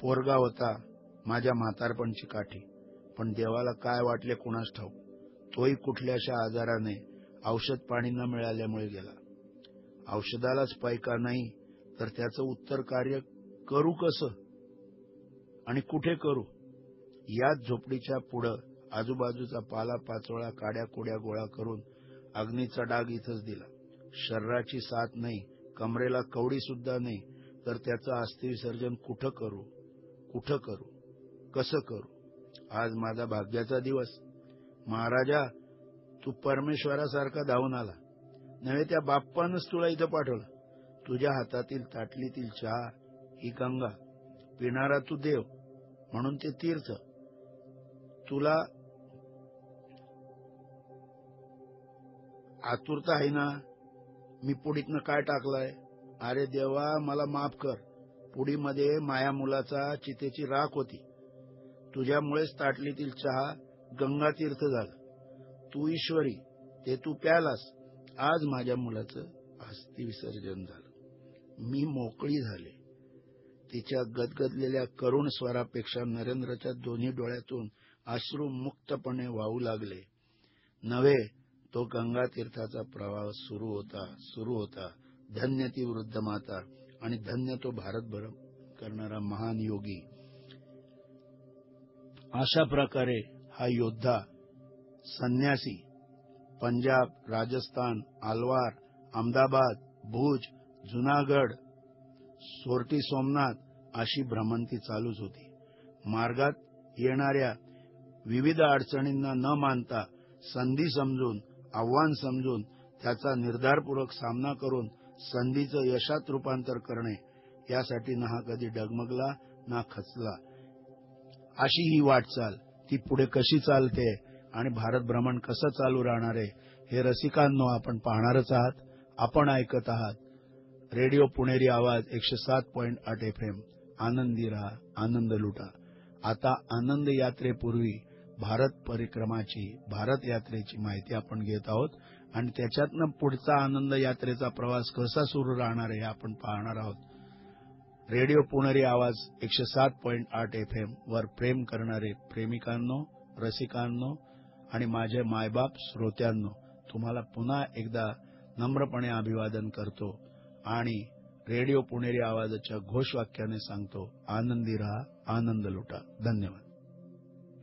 पोरगा होता माझ्या म्हातारपणची काठी, पण देवाला काय वाटले कुणास ठाऊक, तोही कुठल्याशा आजाराने औषध पाणी न मिळाल्यामुळे गेला. औषधालाच पैका नाही तर त्याचं उत्तर कार्य करू कसं आणि कुठे करू? याच झोपडीच्या पुढं आजूबाजूचा पाला पाचोळा काड्या कोड्या गोळा करून अग्नीचा डाग इथंच दिला. शरीराची साथ नाही, कमरेला कवडी सुद्धा नाही, तर त्याचं अस्थि विसर्जन कुठं करू, कसं करू? आज माझा भाग्याचा दिवस. महाराजा, तू परमेश्वरासारखा धावून आला. नव्हे त्या बाप्पानंच तुला इथं पाठवलं. तुझ्या हातातील ताटलीतील चहा ही गंगा, पिणारा तू देव म्हणून ते तीर्थ. तुला आतुरता आहे ना? मी पुडीतनं काय टाकलंय? अरे देवा, मला माफ कर. पुडीमध्ये माया मुलाचा चितेची राख होती. तुझ्यामुळेच ताटलीतील चहा गंगा तीर्थ झालं. तू ईश्वरी, ते तू प्यालास. आज माझ्या मुलाचं अस्थि विसर्जन झालं. मी मोकळी झाले. तिच्या गदगदलेल्या करुण स्वरापेक्षा नरेंद्रच्या दोन्ही डोळ्यातून अश्रू मुक्तपणे वाहू लागले. नव्हे, तो गंगा तीर्थाचा प्रवाह सुरू होता. धन्य ती वृद्ध माता आणि धन्य तो भारतभर करणारा महान योगी. अशा प्रकारे हा योद्धा, संन्यासी पंजाब, राजस्थान, अलवार, अहमदाबाद, भुज, जुनागड, सोरटी, सोमनाथ अशी भ्रमंती चालूच होती. मार्गात येणाऱ्या विविध अडचणींना न मानता संधी समजून, आव्हान समजून त्याचा निर्धारपूर्वक सामना करून संधीचं यशात रूपांतर करणे, यासाठी ना हा कधी डगमगला ना खचला. अशी ही वाटचाल ती पुढे कशी चालते आणि भारत भ्रमण कसं चालू राहणार आहे हे रसिकांनो आपण पाहणारच आहात. आपण ऐकत आहात रेडिओ पुणेरी आवाज 107.8 FM. आनंदी रहा, आनंद लुटा. आता आनंद यात्रेपूर्वी भारत परिक्रमाची, भारत यात्रेची माहिती आपण घेत आहोत आणि त्याच्यातनं पुढचा आनंद यात्रेचा प्रवास कसा सुरू राहणार आहे हे आपण पाहणार आहोत. रेडिओ पुणेरी आवाज 107.8 FM वर प्रेम करणारे प्रेमिकांनो, रसिकांनो आणि माझे मायबाप श्रोत्यांनो, तुम्हाला पुन्हा एकदा नम्रपणे अभिवादन करतो आणि रेडिओ पुणेरी आवाजाच्या घोषवाक्याने सांगतो, आनंदी रहा, आनंद लुटा. धन्यवाद.